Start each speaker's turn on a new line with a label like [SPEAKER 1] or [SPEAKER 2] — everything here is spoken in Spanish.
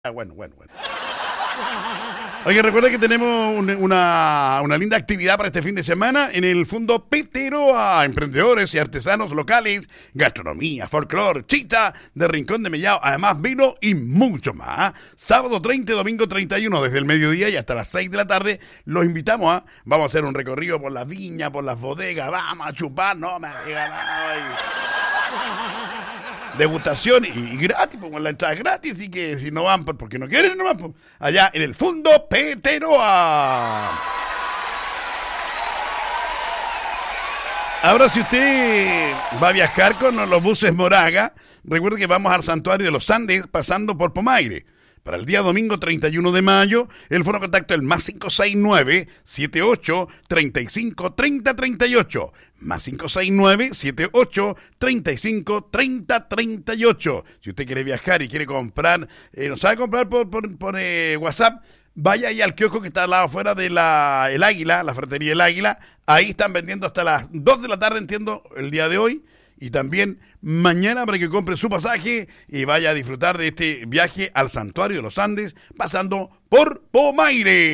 [SPEAKER 1] Bueno. Oye, recuerda que tenemos una linda actividad para este fin de semana en el Fondo Peteroa. Emprendedores y artesanos locales, gastronomía, folclore, chita de Rincón de Mellao, además vino y mucho más. Sábado 30 y domingo 31, desde el mediodía y hasta las 6 de la tarde, los invitamos vamos a hacer un recorrido por las viñas, por las bodegas, vamos a chupar, no me diga nada. Degustación y gratis, pues la entrada es gratis, y que si no van porque no quieren, no van, pues, allá en el Fondo Peteroa. Ahora, si usted va a viajar con los buses Moraga, recuerde que vamos al Santuario de los Andes pasando por Pomaire. Para el día domingo 31 de mayo, el foro de contacto es el más 569-78-35-30-38. Más 569-78-35-30-38. Si usted quiere viajar y quiere comprar, no sabe comprar por WhatsApp, vaya ahí al kiosco que está al lado afuera de El Águila, la ferretería El Águila. Ahí están vendiendo hasta las 2 de la tarde, entiendo, el día de hoy. Y también mañana para que compre su pasaje y vaya a disfrutar de este viaje al Santuario de los Andes pasando por Pomaire.